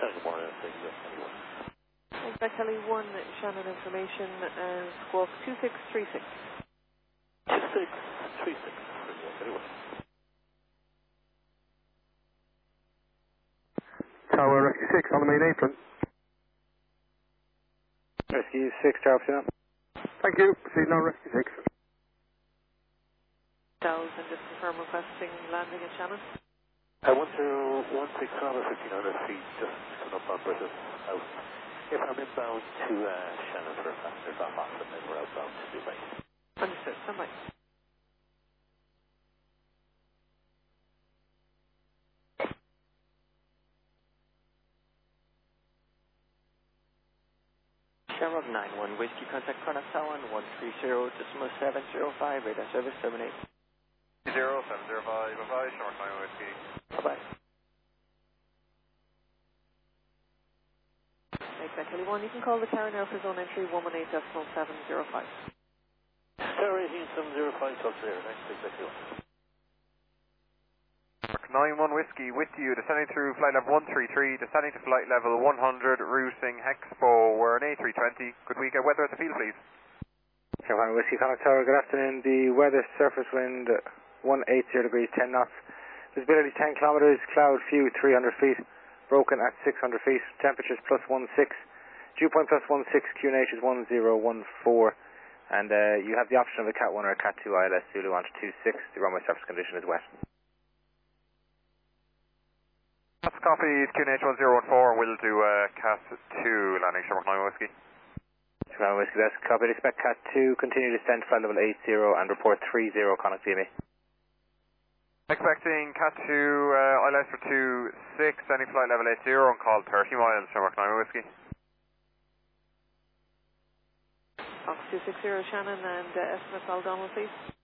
Shannon, good morning, anyone. Quebec Heli 1, Shannon information, squawk 2636. 2636, anyone. Tower Rescue 6 on the main apron. Rescue 6, Tower now. Thank you. Proceed now, Rescue 6. Dow's and just confirm requesting landing at Shannon. I want to 16 on 1500 feet, just coming up on British House. If I'm inbound to Shannon for a passenger drop off, and then we're outbound to Dubai. Understood, standby. Shamrock 91, Whiskey, contact Connacht Tower 130.705, radar service 78. 0705, bye-bye, Shamrock 91 Whiskey. Bye-bye. Quebec Heli 1, you can call the tower now for zone entry 118.705. Tower 18705, talk to there, next, exactly one. 91 Whiskey with you, descending through flight level 133, descending to flight level 100, routing Hexpo, we're an A320. Could we get weather at the field, please? Shamrock Whiskey, Connacht Tower, good afternoon. The weather, surface wind 180 degrees, 10 knots. Visibility 10 kilometers, cloud few 300 feet, broken at 600 feet, temperatures +16, dew point +16, QNH is 1014, and you have the option of a Cat 1 or a Cat 2 ILS Zulu onto 26, the runway surface condition is wet. That's copied, QNH 1014, we'll do Cat 2 landing, Shamrock 91 Whiskey. Shamrock Whiskey, that's copied. Expect Cat 2, continue descent flight level 80 and report 30, Connacht PME. Expecting Cat 2, ILS for 26, any flight level 80 and call 30 miles, Shamrock 91 Whiskey. Fox 260 Shannon and estimate Donald, please.